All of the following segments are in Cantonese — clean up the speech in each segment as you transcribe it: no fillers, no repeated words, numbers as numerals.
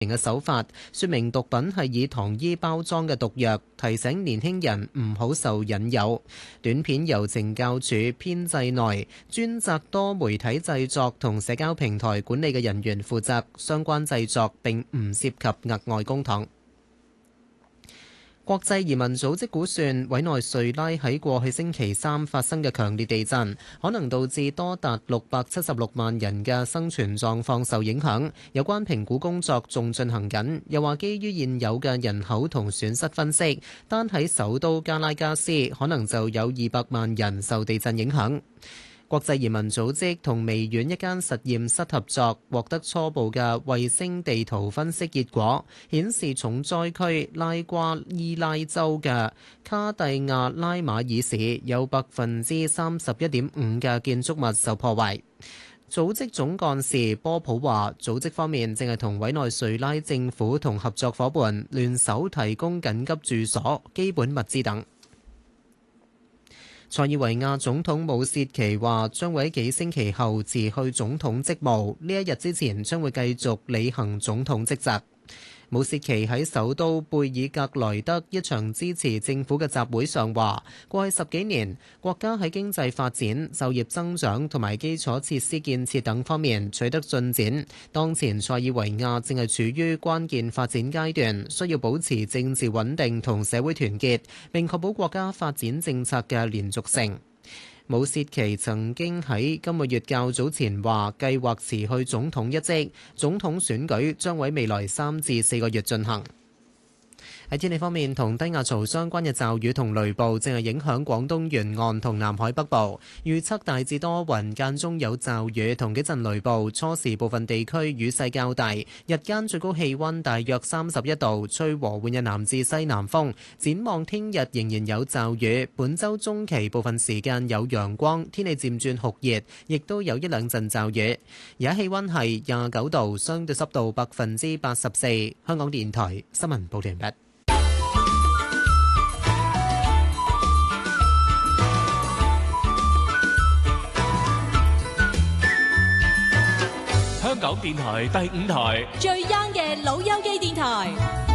嘅手法，說明毒品係以糖衣包裝嘅毒藥，提醒年輕人唔好受引誘。短片由懲教署編製內專責多媒體製作同社交平台管理嘅人員負責，相關製作並唔涉及額外公帑。國際移民組織估算，委內瑞拉喺過去星期三發生嘅強烈地震，可能導致多達676萬人嘅生存狀況受影響。有關評估工作仲進行緊，又話基於現有嘅人口同損失分析，單喺首都加拉加斯可能就有200萬人受地震影響。國際移民組織同微軟一間實驗室合作，獲得初步嘅衛星地圖分析結果，顯示重災區拉瓜伊拉州嘅卡蒂亞拉馬爾市有31.5%嘅建築物受破壞。組織總幹事波普話，組織方面正係同委內瑞拉政府同合作夥伴聯手提供緊急住所、基本物資等。塞爾維亞總統武切奇話將會喺幾星期後辭去總統職務，呢一日之前將會繼續履行總統職責。武切奇喺首都貝爾格萊德一場支持政府嘅集會上話，過去10幾年，國家喺經濟發展、就業增長同埋基礎設施建設等方面取得進展。當前塞爾維亞正係處於關鍵發展階段，需要保持政治穩定同社會團結，並確保國家發展政策嘅連續性。武切奇曾經喺今個月較早前話計劃辭去總統一職，總統選舉將喺未來3至4個月進行。喺天氣方面，同低壓槽相關嘅驟雨同雷暴正係影響廣東沿岸同南海北部，預測大致多雲，間中有驟雨同幾陣雷暴，初時部分地區雨勢較大，日間最高氣溫大約31度，吹和緩嘅南至西南風。展望聽日仍然有驟雨，本週中期部分時間有陽光，天氣漸轉酷熱，亦都有一兩陣驟雨。而家氣溫係29度，相對濕度84%。香港電台新聞報道完畢。 香港電台第5台最 young 嘅老友記電台。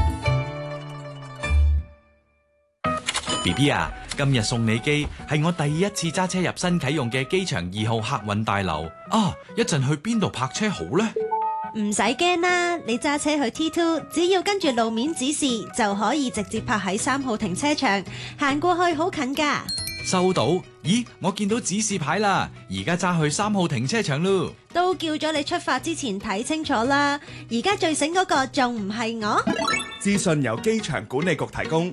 BB 啊，今日送你機係我第一次揸車入新啟用嘅機場2號客運大樓啊！一陣去邊度泊車好呢？ 唔使驚啦，你揸車去 T2，只要跟住路面指示就可以直接泊喺3號停車場，行過去好近噶。 收到。咦，我見到指示牌啦，而家揸去3號停車場咯。 都叫咗你出發之前睇清楚啦，而家最醒嗰個仲唔係我？ 資訊由機場管理局提供。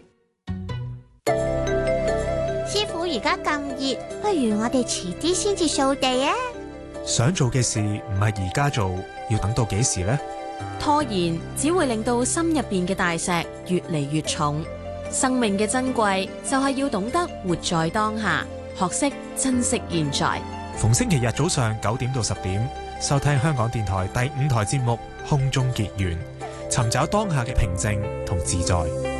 師傅，而家咁熱，不如我哋遲啲先至掃地啊！ 想做嘅事唔係而家做，要等到幾時呢？ 拖延只會令到心入邊嘅大石越嚟越重。生命嘅珍貴就係要懂得活在當下，學識珍惜現在。 逢星期日早上9點到10點，收聽香港電台第5台節目《空中結緣》，尋找當下嘅平靜同自在。